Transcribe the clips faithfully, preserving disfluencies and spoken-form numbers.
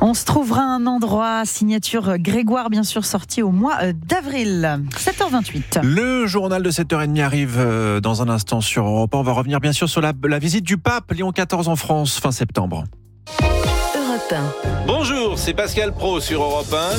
On se trouvera un endroit, signature Grégoire, bien sûr, sorti au mois d'avril. sept heures vingt-huit. Le journal de sept heures trente arrive dans un instant sur Europe un. On va revenir bien sûr sur la, la visite du pape Léon quatorze en France fin septembre. Europe un. Bonjour, c'est Pascal Pro sur Europe un.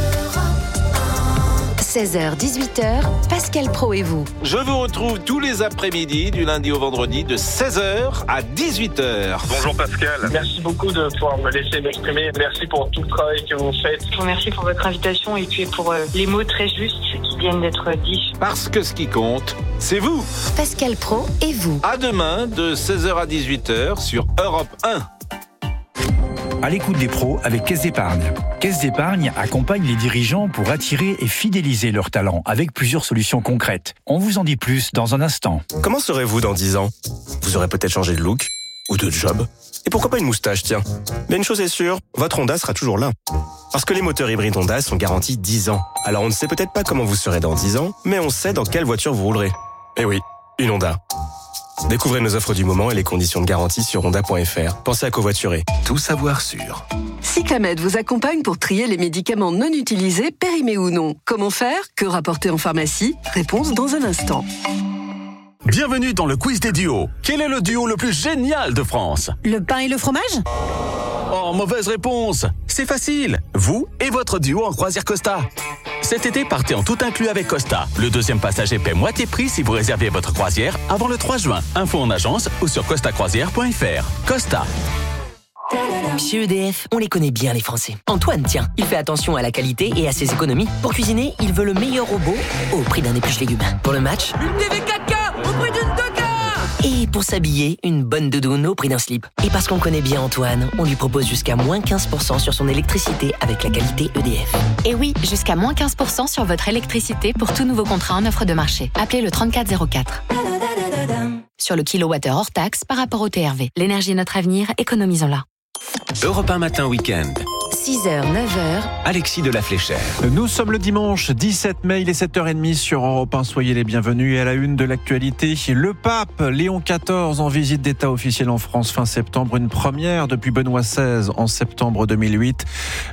seize heures dix-huit heures, Pascal Pro et vous. Je vous retrouve tous les après-midi, du lundi au vendredi, de seize heures à dix-huit heures. Bonjour Pascal. Merci beaucoup de pouvoir me laisser m'exprimer. Merci pour tout le travail que vous faites. Je vous remercie pour votre invitation et puis pour euh, les mots très justes qui viennent d'être dits. Parce que ce qui compte, c'est vous. Pascal Pro et vous. À demain, de seize heures à dix-huit heures sur Europe un. À l'écoute des pros avec Caisse d'Épargne. Caisse d'Épargne accompagne les dirigeants pour attirer et fidéliser leurs talents avec plusieurs solutions concrètes. On vous en dit plus dans un instant. Comment serez-vous dans dix ans ? Vous aurez peut-être changé de look ou de job. Et pourquoi pas une moustache, tiens ? Mais une chose est sûre, votre Honda sera toujours là. Parce que les moteurs hybrides Honda sont garantis dix ans. Alors on ne sait peut-être pas comment vous serez dans dix ans, mais on sait dans quelle voiture vous roulerez. Eh oui, une Honda. Découvrez nos offres du moment et les conditions de garantie sur honda point f r. Pensez à covoiturer. Tout savoir sûr. Cyclamed vous accompagne pour trier les médicaments non utilisés, périmés ou non. Comment faire ? Que rapporter en pharmacie ? Réponse dans un instant. Bienvenue dans le quiz des duos. Quel est le duo le plus génial de France ? Le pain et le fromage ? Oh, mauvaise réponse. C'est facile. Vous et votre duo en croisière Costa. Cet été, partez en tout inclus avec Costa. Le deuxième passager paie moitié prix si vous réservez votre croisière avant le trois juin. Info en agence ou sur costa croisière point f r. Costa. Chez E D F, on les connaît bien les Français. Antoine, tiens, il fait attention à la qualité et à ses économies. Pour cuisiner, il veut le meilleur robot au prix d'un épluche légumes. Pour le match, une T V quatre K au prix d'une deux K. Et pour s'habiller, une bonne doudoune au prix d'un slip. Et parce qu'on connaît bien Antoine, on lui propose jusqu'à moins quinze pour cent sur son électricité avec la qualité E D F. Et oui, jusqu'à moins quinze pour cent sur votre électricité pour tout nouveau contrat en offre de marché. Appelez le trente-quatre zéro quatre. Sur le kilowattheure hors taxe par rapport au T R V. L'énergie est notre avenir, économisons-la. Europe un matin week-end. six heures, neuf heures. Alexis de la Fléchère. Nous sommes le dimanche dix-sept mai, il est sept heures trente sur Europe un. Soyez les bienvenus. Et à la une de l'actualité, le pape Léon quatorze en visite d'État officielle en France fin septembre. Une première depuis Benoît seize en septembre deux mille huit.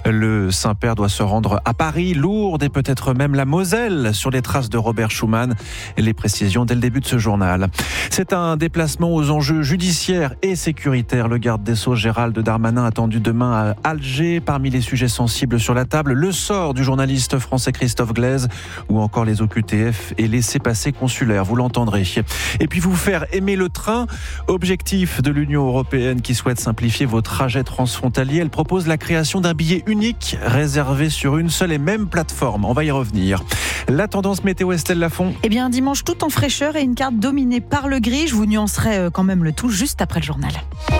Le Saint-Père doit se rendre à Paris, Lourdes et peut-être même la Moselle sur les traces de Robert Schuman. Les précisions dès le début de ce journal. C'est un déplacement aux enjeux judiciaires et sécuritaires. Le garde des Sceaux Gérald Darmanin attendu demain à Alger. Parmi les sujets sensibles sur la table, le sort du journaliste français Christophe Glaise ou encore les O Q T F et laissez-passer consulaires, vous l'entendrez. Et puis vous faire aimer le train, objectif de l'Union européenne qui souhaite simplifier vos trajets transfrontaliers. Elle propose la création d'un billet unique réservé sur une seule et même plateforme. On va y revenir. La tendance météo, Estelle Lafont. Eh bien, un dimanche tout en fraîcheur et une carte dominée par le gris. Je vous nuancerai quand même le tout juste après le journal.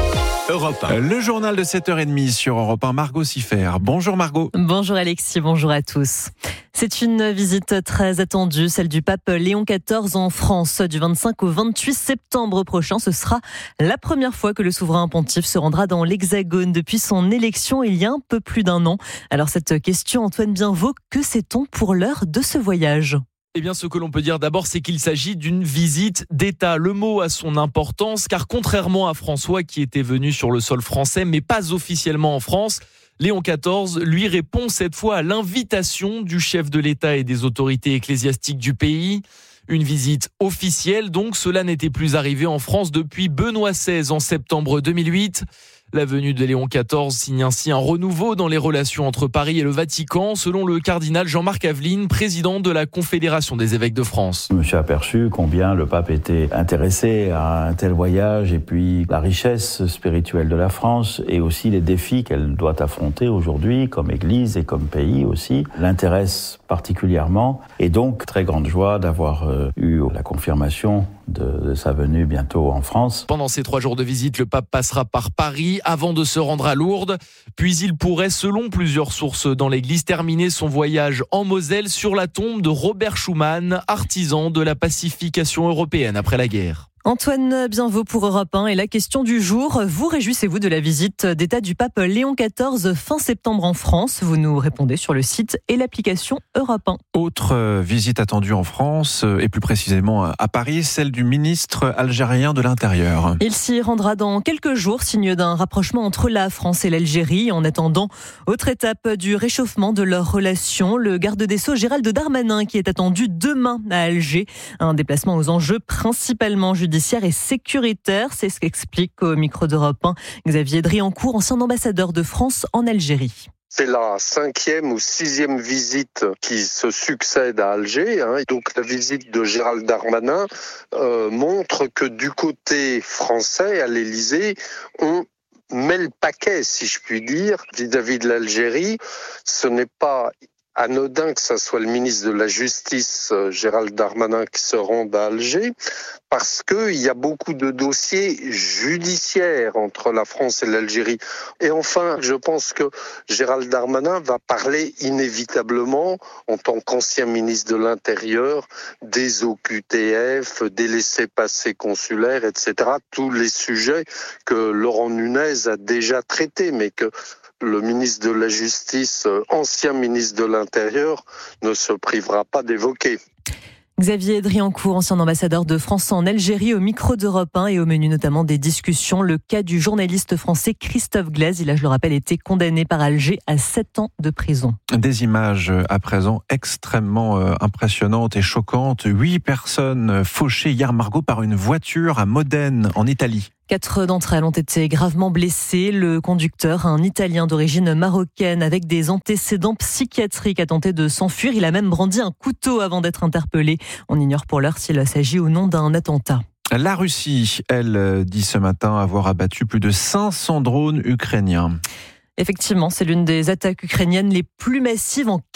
Europe un. Le journal de sept heures trente sur Europe un. Margot Siffert. Bonjour Margot. Bonjour Alexis, bonjour à tous. C'est une visite très attendue, celle du pape Léon quatorze en France. Du vingt-cinq au vingt-huit septembre prochain, ce sera la première fois que le souverain pontife se rendra dans l'Hexagone depuis son élection il y a un peu plus d'un an. Alors cette question, Antoine Bienvaux, que sait-on pour l'heure de ce voyage ? Eh bien, ce que l'on peut dire d'abord, c'est qu'il s'agit d'une visite d'État. Le mot a son importance, car contrairement à François, qui était venu sur le sol français, mais pas officiellement en France, Léon quatorze, lui, répond cette fois à l'invitation du chef de l'État et des autorités ecclésiastiques du pays. Une visite officielle, donc cela n'était plus arrivé en France depuis Benoît seize en septembre deux mille huit. La venue de Léon quatorze signe ainsi un renouveau dans les relations entre Paris et le Vatican, selon le cardinal Jean-Marc Aveline, président de la Confédération des évêques de France. Je me suis aperçu combien le pape était intéressé à un tel voyage et puis la richesse spirituelle de la France et aussi les défis qu'elle doit affronter aujourd'hui comme Église et comme pays aussi l'intéressent particulièrement. Et donc, très grande joie d'avoir euh, eu la confirmation de, de sa venue bientôt en France. Pendant ces trois jours de visite, le pape passera par Paris avant de se rendre à Lourdes. Puis il pourrait, selon plusieurs sources dans l'Église, terminer son voyage en Moselle sur la tombe de Robert Schuman, artisan de la pacification européenne après la guerre. Antoine Bienvaux pour Europe un et la question du jour. Vous réjouissez-vous de la visite d'État du pape Léon quatorze fin septembre en France? Vous nous répondez sur le site et l'application Europe un. Autre visite attendue en France et plus précisément à Paris, celle du ministre algérien de l'Intérieur. Il s'y rendra dans quelques jours, signe d'un rapprochement entre la France et l'Algérie. En attendant, autre étape du réchauffement de leurs relations, le garde des Sceaux Gérald Darmanin qui est attendu demain à Alger. Un déplacement aux enjeux principalement judiciaires et sécuritaire, c'est ce qu'explique au micro d'Europe un Xavier Driancourt, ancien ambassadeur de France en Algérie. C'est la cinquième ou sixième visite qui se succède à Alger. Hein. Donc la visite de Gérald Darmanin euh, montre que du côté français, à l'Élysée, on met le paquet, si je puis dire, vis-à-vis de l'Algérie. Ce n'est pas anodin que ce soit le ministre de la Justice, Gérald Darmanin, qui se rende à Alger, parce qu'il y a beaucoup de dossiers judiciaires entre la France et l'Algérie. Et enfin, je pense que Gérald Darmanin va parler inévitablement, en tant qu'ancien ministre de l'Intérieur, des O Q T F, des laissez-passer consulaires, et cetera. Tous les sujets que Laurent Nunez a déjà traités, mais que le ministre de la Justice, ancien ministre de l'Intérieur, ne se privera pas d'évoquer. Xavier Driancourt, ancien ambassadeur de France en Algérie, au micro d'Europe un et au menu notamment des discussions, le cas du journaliste français Christophe Glaise. Il a, je le rappelle, été condamné par Alger à sept ans de prison. Des images à présent extrêmement impressionnantes et choquantes. Huit personnes fauchées hier, Margot, par une voiture à Modène, en Italie. Quatre d'entre elles ont été gravement blessées. Le conducteur, un Italien d'origine marocaine avec des antécédents psychiatriques, a tenté de s'enfuir. Il a même brandi un couteau avant d'être interpellé. On ignore pour l'heure s'il s'agit ou non d'un attentat. La Russie, elle, dit ce matin avoir abattu plus de cinq cents drones ukrainiens. Effectivement, c'est l'une des attaques ukrainiennes les plus massives en